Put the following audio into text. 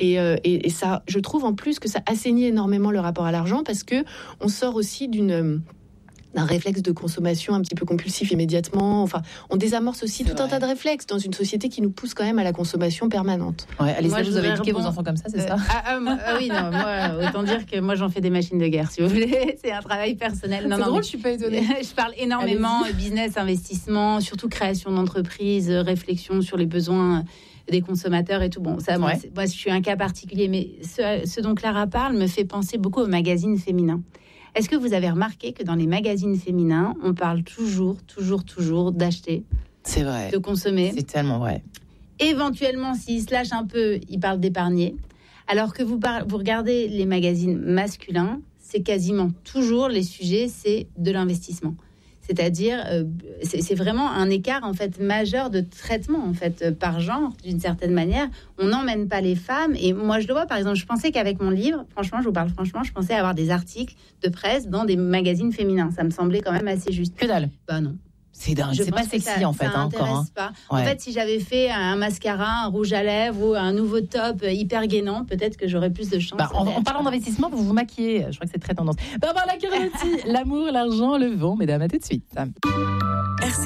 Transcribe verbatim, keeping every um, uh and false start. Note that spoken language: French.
Et, euh, et, et ça, je trouve en plus que ça assainit énormément le rapport à l'argent parce que on sort aussi d'une d'un réflexe de consommation un petit peu compulsif immédiatement. Enfin, on désamorce aussi C'est tout vrai. un tas de réflexes dans une société qui nous pousse quand même à la consommation permanente. Ouais, Alice, Moi, je vous avez voudrais éduqué vos rebond- enfants comme ça, c'est Euh, ça ah, ah, moi- ah oui, non, moi, autant dire que moi, j'en fais des machines de guerre, si vous voulez. C'est un travail personnel. Non, C'est non, drôle, mais- je suis pas étonnée. Je parle énormément Allez-y. business, investissement, surtout création d'entreprise, réflexion sur les besoins des consommateurs et tout. Bon, ça, moi, Ouais. c'est- moi, je suis un cas particulier, mais ce, ce dont Clara parle me fait penser beaucoup aux magazines féminins. Est-ce que vous avez remarqué que dans les magazines féminins, on parle toujours, toujours, toujours d'acheter, C'est vrai. de consommer. C'est tellement vrai. Éventuellement, s'ils se lâchent un peu, ils parlent d'épargner. Alors que vous, par- vous regardez les magazines masculins, c'est quasiment toujours les sujets, c'est de l'investissement. C'est-à-dire, euh, c'est, c'est vraiment un écart en fait majeur de traitement en fait euh, par genre, d'une certaine manière. On n'emmène pas les femmes. Et moi, je le vois, par exemple, je pensais qu'avec mon livre, franchement, je vous parle franchement, je pensais avoir des articles de presse dans des magazines féminins. Ça me semblait quand même assez juste. Que dalle. Bah non. C'est dingue. Je C'est pas pense que sexy ça- en fait, ça hein, encore. hein. intéresse pas. En Ouais. fait, si j'avais fait un mascara, un rouge à lèvres ou un nouveau top hyper gainant, peut-être que j'aurais plus de chance. Bah, en, en d'être- parlant d'investissement, vous vous maquillez. Je crois que c'est très tendance. Barbara Lacarotti, l'amour, l'argent, le vent, mesdames, à tout de suite.